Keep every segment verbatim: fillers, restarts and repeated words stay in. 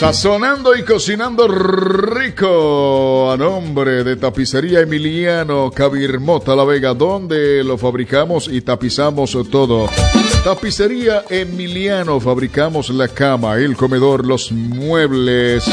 Sazonando y cocinando rico a nombre de Tapicería Emiliano Cabirmota La Vega, donde lo fabricamos y tapizamos todo. Tapicería Emiliano, fabricamos la cama, el comedor, los muebles,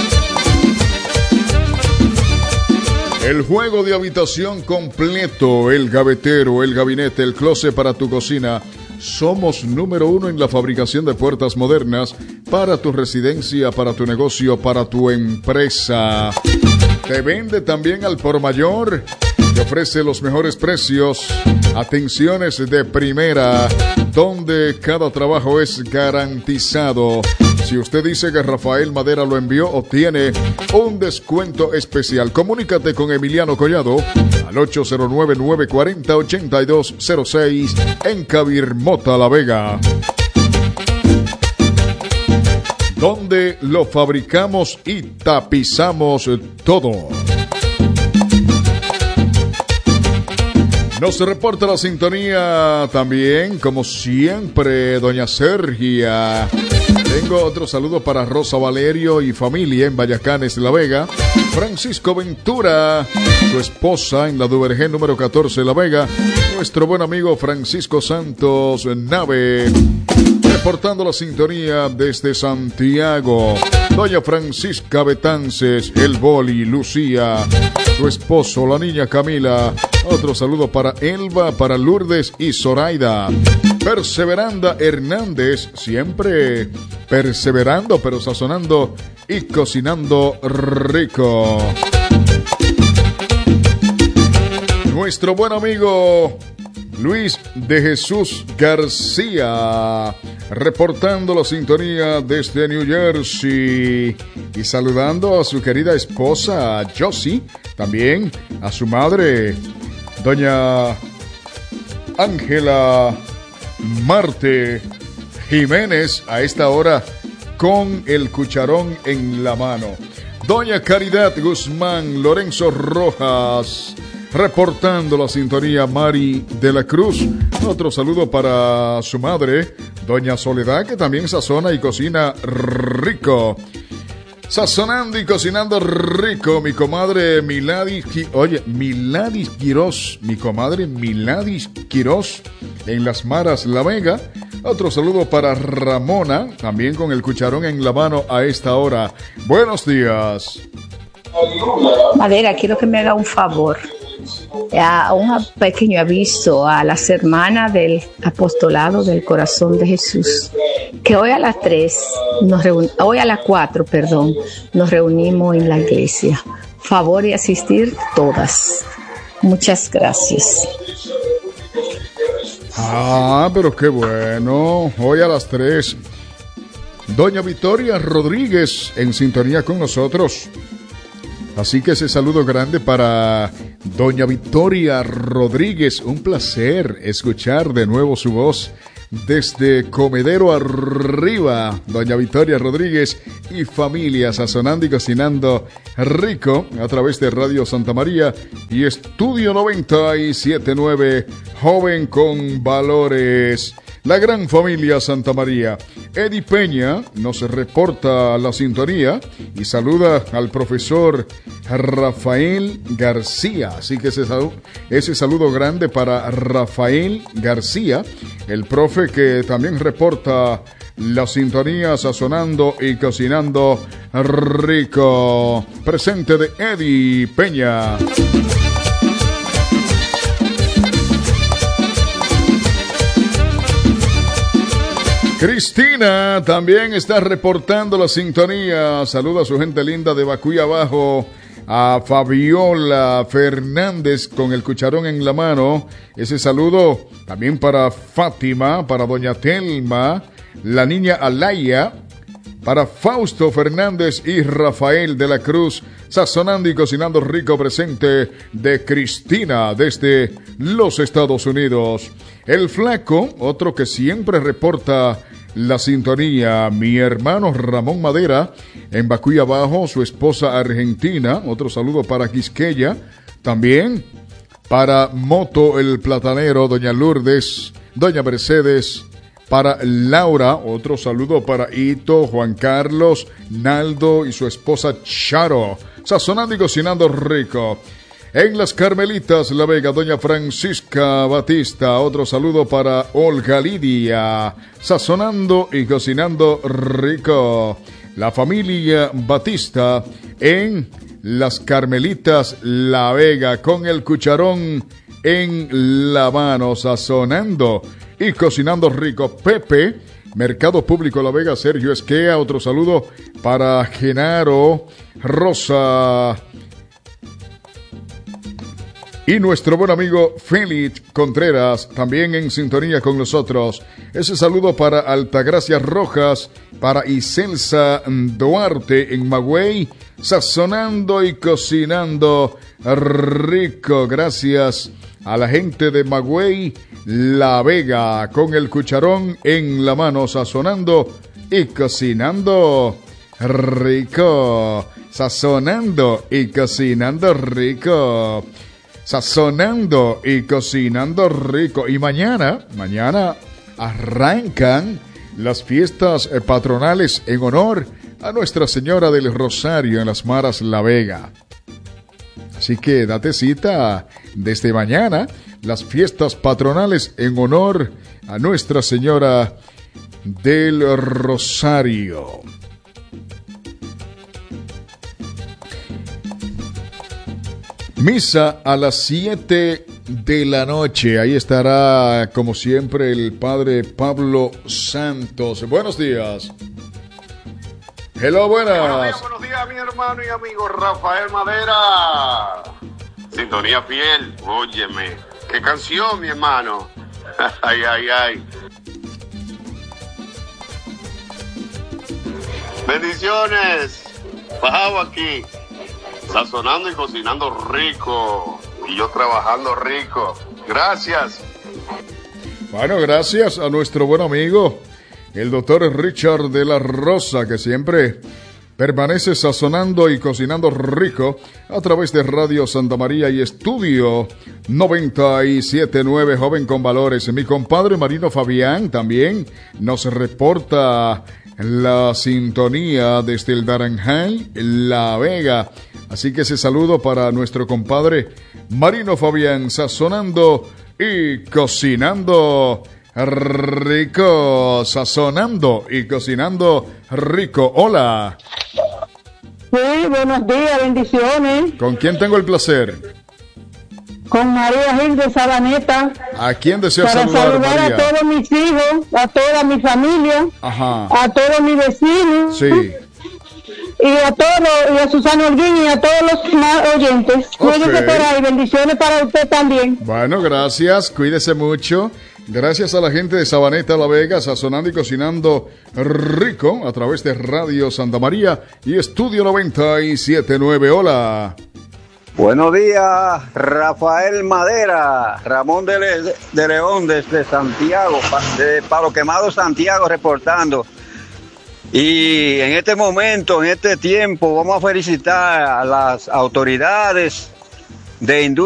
el juego de habitación completo, el gavetero, el gabinete, el closet para tu cocina. Somos número uno en la fabricación de puertas modernas para tu residencia, para tu negocio, para tu empresa. Te vende también al por mayor. Te ofrece los mejores precios. Atenciones de primera, donde cada trabajo es garantizado. Si usted dice que Rafael Madera lo envió, obtiene un descuento especial. Comunícate con Emiliano Collado al ocho cero nueve, nueve cuatro cero, ocho dos cero seis en Cabirmota La Vega, donde lo fabricamos y tapizamos todo. Nos reporta la sintonía también, como siempre, doña Sergia. Tengo otro saludo para Rosa Valerio y familia en Vallacanes, La Vega. Francisco Ventura, su esposa en la Duvergé número catorce, La Vega. Nuestro buen amigo Francisco Santos Nave, reportando la sintonía desde Santiago. Doña Francisca Betances, el Boli, Lucía, su esposo, la niña Camila. Otro saludo para Elba, para Lourdes y Zoraida. Perseveranda Hernández, siempre perseverando, pero sazonando y cocinando rico. Nuestro buen amigo Luis de Jesús García, reportando la sintonía desde New Jersey y saludando a su querida esposa Josie, también a su madre, doña Ángela Marte Jiménez, a esta hora con el cucharón en la mano. Doña Caridad Guzmán, Lorenzo Rojas, reportando la sintonía Mari de la Cruz. Otro saludo para su madre, doña Soledad, que también sazona y cocina rico. Sazonando y cocinando rico, mi comadre Miladis, oye, Miladis Quirós, mi comadre Miladis Quirós, en Las Maras, La Vega. Otro saludo para Ramona, también con el cucharón en la mano a esta hora. Buenos días. Madera, quiero que me haga un favor. A un pequeño aviso a las hermanas del apostolado del corazón de Jesús, que hoy a las tres, nos reun- hoy a las cuatro, perdón, nos reunimos en la iglesia. Favor y asistir todas. Muchas gracias. Ah, pero qué bueno. Hoy a las tres. Doña Victoria Rodríguez en sintonía con nosotros. Así que ese saludo grande para doña Victoria Rodríguez. Un placer escuchar de nuevo su voz desde Comedero Arriba. Doña Victoria Rodríguez y familia, sazonando y cocinando rico a través de Radio Santa María y Estudio noventa y siete punto nueve, Joven con Valores. La gran familia Santa María. Eddie Peña nos reporta la sintonía y saluda al profesor Rafael García. Así que ese saludo, ese saludo grande para Rafael García, el profe que también reporta la sintonía sazonando y cocinando rico. Presente de Eddie Peña. Cristina también está reportando la sintonía. Saluda a su gente linda de Bacuy Abajo, a Fabiola Fernández con el cucharón en la mano. Ese saludo también para Fátima, para doña Telma, la niña Alaya, para Fausto Fernández y Rafael de la Cruz, sazonando y cocinando rico, presente de Cristina desde los Estados Unidos. El Flaco, otro que siempre reporta la sintonía, mi hermano Ramón Madera en Bacuy Abajo, su esposa argentina. Otro saludo para Quisqueya, también para Moto el Platanero, doña Lourdes, doña Mercedes, para Laura, otro saludo para Ito, Juan Carlos, Naldo y su esposa Charo, sazonando y cocinando rico. En Las Carmelitas, La Vega, doña Francisca Batista, otro saludo para Olga Lidia, sazonando y cocinando rico. La familia Batista en Las Carmelitas, La Vega, con el cucharón en la mano, sazonando y cocinando rico. Pepe, Mercado Público La Vega, Sergio Esquea, otro saludo para Genaro, Rosa y nuestro buen amigo Félix Contreras, también en sintonía con nosotros. Ese saludo para Altagracia Rojas, para Iselsa Duarte en Magüey, sazonando y cocinando rico. Gracias a la gente de Magüey, La Vega, con el cucharón en la mano, sazonando y cocinando rico. Sazonando y cocinando rico. Sazonando y cocinando rico. Y mañana, mañana arrancan las fiestas patronales en honor a Nuestra Señora del Rosario en Las Maras, La Vega. Así que date cita desde mañana, las fiestas patronales en honor a Nuestra Señora del Rosario. Misa a las siete de la noche. Ahí estará, como siempre, el padre Pablo Santos. Buenos días. Hello, buenas. Buenos días, buenos días, mi hermano y amigo Rafael Madera. Sintonía fiel. Óyeme, qué canción, mi hermano. Ay, ay, ay. Bendiciones. Bajado aquí. Sazonando y cocinando rico. Y yo trabajando rico. Gracias. Bueno, gracias a nuestro buen amigo, el doctor Richard de la Rosa, que siempre permanece sazonando y cocinando rico a través de Radio Santa María y Estudio noventa y siete punto nueve, Joven con Valores. Mi compadre Marino Fabián también nos reporta la sintonía desde el Naranjal, La Vega. Así que ese saludo para nuestro compadre Marino Fabián, sazonando y cocinando rico, sazonando y cocinando rico. Hola. Sí, buenos días, bendiciones. ¿Con quién tengo el placer? Con María Gil de Sabaneta. ¿A quién desea para saludar, saludar María? a todos mis hijos, a toda mi familia, Ajá. a todos mis vecinos. Sí. Y a todos, y a Susana Holguín y a todos los más oyentes. Okay. Cuídese por ahí, bendiciones para usted también. Bueno, gracias, cuídese mucho. Gracias a la gente de Sabaneta, La Vega, sazonando y cocinando rico a través de Radio Santa María y Estudio noventa y siete punto nueve. Hola. Buenos días, Rafael Madera, Ramón de, Le- de León desde Santiago, de Palo Quemado, Santiago, reportando. Y en este momento, en este tiempo, vamos a felicitar a las autoridades de industria